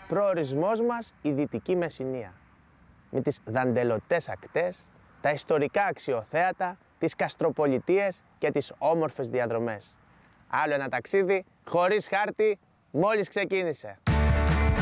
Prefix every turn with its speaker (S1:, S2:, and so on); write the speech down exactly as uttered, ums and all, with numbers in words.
S1: προορισμός μας η Δυτική Μεσσηνία. Με τις δαντελωτές ακτές, τα ιστορικά αξιοθέατα, τις καστροπολιτείες και τις όμορφες διαδρομές. Άλλο ένα ταξίδι χωρίς χάρτη μόλις ξεκίνησε.